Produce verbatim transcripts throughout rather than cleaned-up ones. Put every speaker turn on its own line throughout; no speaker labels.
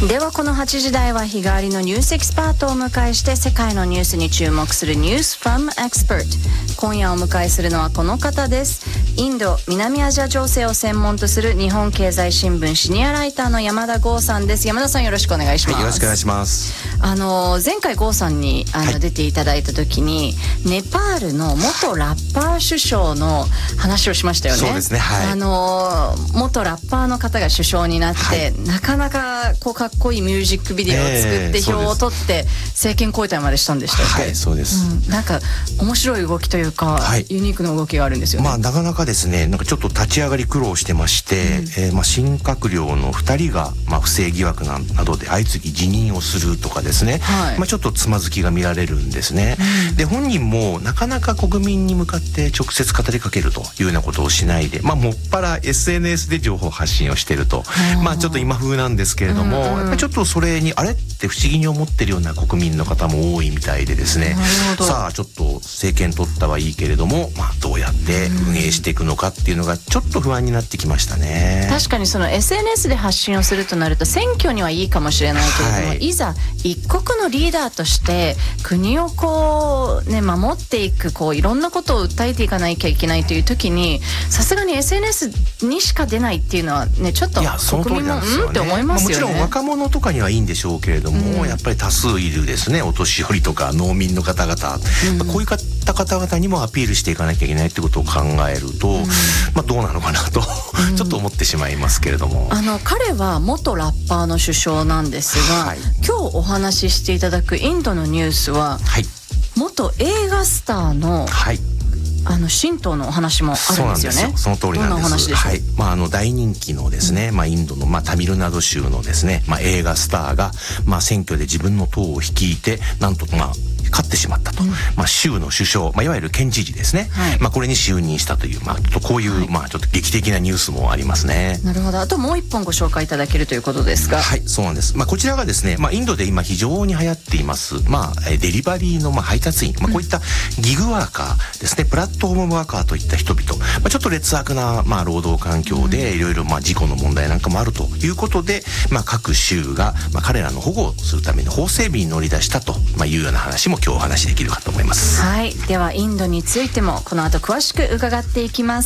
ではこのはちじ台は日替わりのニュースエキスパートをお迎えして世界のニュースに注目するニュース from expert。 今夜お迎えするのはこの方です。インド南アジア情勢を専門とする日本経済新聞シニアライターの山田剛さんです。山田さんよろしくお願いします。
はい、よろしくお願いします。
あの前回剛さんにあの、はい、出ていただいた時にネパールの元ラッパー首相の話をしましたよね。
そうですね、はい、
あの元ラッパーの方が首相になって、はい、なかなかこうかっこいいミュージックビデオを作って票を取って政権交代までしたんでしたっけ。
はい、そうです、
うん、なんか面白い動きというか、はい、ユニークな動きがあるんですよね。
まあなかなかですね、なんかちょっと立ち上がり苦労してまして、うん、えー、まあ新閣僚のふたりがまあ不正疑惑などで相次ぎ辞任をするとかですね、はい、まあちょっとつまずきが見られるんですね、うん、で本人もなかなか国民に向かって直接語りかけるというようなことをしないで、まあもっぱら エスエヌエス で情報発信をしていると、まあちょっと今風なんですけれども、うんうん、やっぱりちょっとそれにあれって不思議に思ってるような国民の方も多いみたいでですね、さあちょっと政権取ったはいいけれども、まあどうやって運営していくのかっていうのがちょっと不安になってきましたね。
確かにその エスエヌエス で発信をするとなると選挙にはいいかもしれないけれども、はい、いざ一国のリーダーとして国をこうね守っていく、こういろんなことを訴えていかなきゃいけないという時にさすがに エスエヌエス にしか出ないっていうのはね、ちょっと国民もうんって思いますよね。
もちろん若者とかにはいいんでしょうけれども、うん、やっぱり多数いるですね、お年寄りとか農民の方々、うん、こういう方々にもアピールしていかなきゃいけないってことを考えると、うん、まあどうなのかなとちょっと思ってしまいますけれども、
あの彼は元ラッパーの首相なんですが、はい、今日お話ししていただくインドのニュースは、はい、元映画スターの、はい、あの神道のお話もあるんですよね。
そうなんですよ、その通りなんです。
どんなお話でしょう。
はい、まああの大人気のですね、うん、まあインドのまあタミルナド州のですね、まあ映画スターがまあ選挙で自分の党を率いてなんとまあ勝ってしまったと、うん、まあ州の首相、まあいわゆる県知事ですね、はい、まあこれに就任したという、まあちょっとこういう、はい、まあちょっと劇的なニュースもありますね。
なるほど。あともう一本ご紹介いただけるということですが、
はい、そうなんです。まあこちらがですね、まあインドで今非常に流行っていますまあデリバリーのまあ配達員、まあこういったギグワーカーですね、プラットフォームワーカーといった人々、まあ、ちょっと劣悪なまあ労働環境でいろいろまあ事故の問題なんかもあるということで、まあ各州がまあ彼らの保護をするための法整備に乗り出したとまあいうような話も今日お話しできるかと思います。
はい、ではインドについてもこの後詳しく伺っていきます。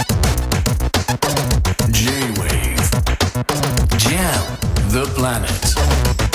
J-Wave Jam the Planet